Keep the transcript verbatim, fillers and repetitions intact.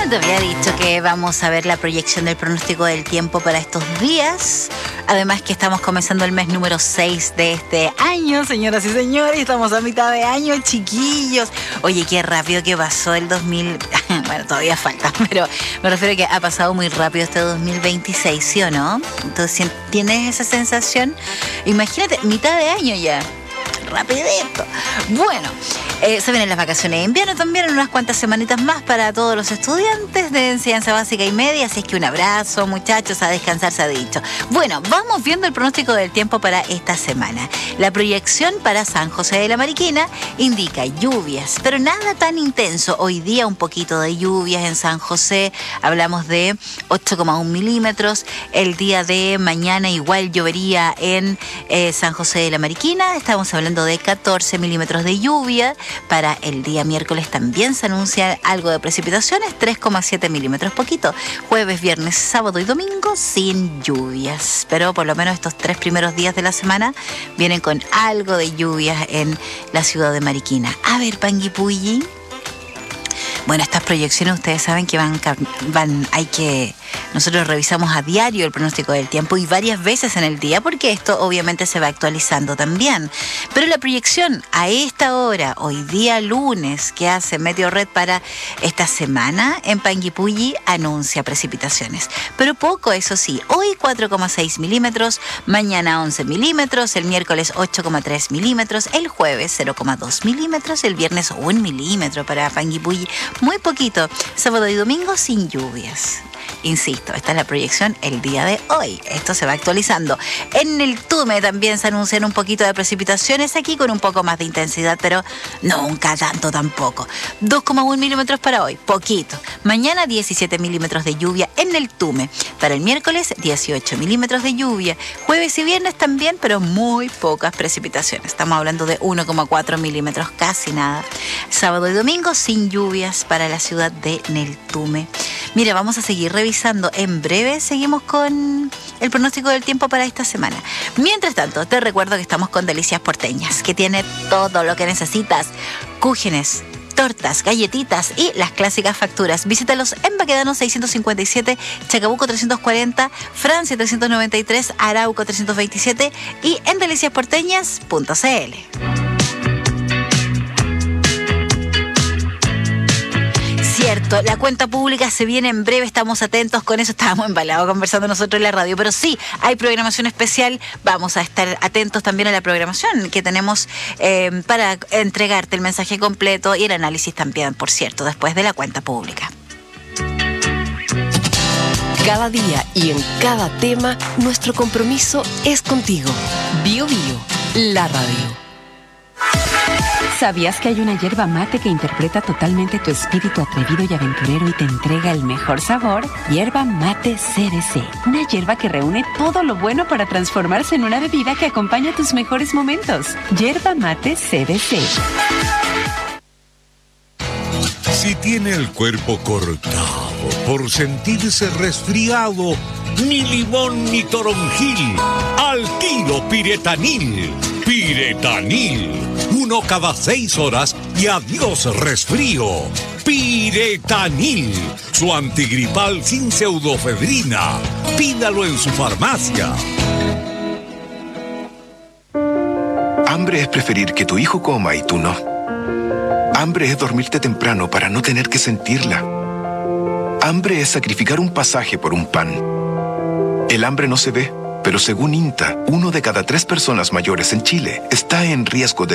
te había dicho que vamos a ver la proyección del pronóstico del tiempo para estos días. Además que estamos comenzando el mes número seis de este año, señoras y señores. Estamos a mitad de año, chiquillos. Oye, qué rápido que pasó el dos mil... Bueno, todavía falta, pero me refiero a que ha pasado muy rápido este dos mil veintiséis, ¿sí o no? Entonces, ¿tienes esa sensación? Imagínate, mitad de año ya. Rapidito. Bueno, eh, se vienen las vacaciones de invierno también en unas cuantas semanitas más para todos los estudiantes de enseñanza básica y media, así es que un abrazo, muchachos, a descansar se ha dicho. Bueno, vamos viendo el pronóstico del tiempo para esta semana. La proyección para San José de la Mariquina indica lluvias, pero nada tan intenso. Hoy día un poquito de lluvias en San José, hablamos de ocho coma uno milímetros. El día de mañana igual llovería en eh, San José de la Mariquina, estamos hablando de catorce milímetros de lluvia. Para el día miércoles también se anuncia algo de precipitaciones, tres coma siete milímetros, poquito. Jueves, viernes, sábado y domingo sin lluvias, pero por lo menos estos tres primeros días de la semana vienen con algo de lluvias en la ciudad de Mariquina. A ver, Panguipulli. Bueno, estas proyecciones ustedes saben que van, van, hay que, nosotros revisamos a diario el pronóstico del tiempo y varias veces en el día, porque esto obviamente se va actualizando también. Pero la proyección a esta hora, hoy día lunes, que hace Meteorred para esta semana en Panguipulli, anuncia precipitaciones. Pero poco, eso sí, hoy cuatro coma seis milímetros, mañana once milímetros, el miércoles ocho coma tres milímetros, el jueves cero coma dos milímetros, el viernes un milímetro para Panguipulli. Muy poquito, sábado y domingo sin lluvias. Insisto, esta es la proyección el día de hoy. Esto se va actualizando. En el Tume también se anuncian un poquito de precipitaciones, aquí con un poco más de intensidad, pero nunca tanto tampoco. dos coma uno milímetros para hoy, poquito. Mañana diecisiete milímetros de lluvia en el Tume. Para el miércoles dieciocho milímetros de lluvia. Jueves y viernes también, pero muy pocas precipitaciones. Estamos hablando de uno coma cuatro milímetros, casi nada. Sábado y domingo sin lluvias para la ciudad de Neltume. Mira, vamos a seguir revisando. En breve seguimos con el pronóstico del tiempo para esta semana. Mientras tanto, te recuerdo que estamos con Delicias Porteñas, que tiene todo lo que necesitas. Cúgenes, tortas, galletitas y las clásicas facturas. Visítalos en Baquedano seiscientos cincuenta y siete, Chacabuco trescientos cuarenta, Francia trescientos noventa y tres, Arauco trescientos veintisiete y en delicias porteñas punto c l. Cierto, la cuenta pública se viene en breve, estamos atentos con eso, estábamos embalados conversando nosotros en la radio, pero sí, hay programación especial, vamos a estar atentos también a la programación que tenemos eh, para entregarte el mensaje completo y el análisis también, por cierto, después de la cuenta pública. Cada día y en cada tema, nuestro compromiso es contigo. Bio Bio, la radio. ¿Sabías que hay una yerba mate que interpreta totalmente tu espíritu atrevido y aventurero y te entrega el mejor sabor? Yerba Mate C D C. Una yerba que reúne todo lo bueno para transformarse en una bebida que acompaña tus mejores momentos. Yerba Mate C D C. Si tiene el cuerpo cortado por sentirse resfriado, ni limón ni toronjil, al tiro Piretanil. Piretanil, uno cada seis horas y adiós resfrío. Piretanil, su antigripal sin pseudofedrina. Pídalo en su farmacia. Hambre es preferir que tu hijo coma y tú no. Hambre es dormirte temprano para no tener que sentirla. Hambre es sacrificar un pasaje por un pan. El hambre no se ve, pero según INTA, uno de cada tres personas mayores en Chile está en riesgo de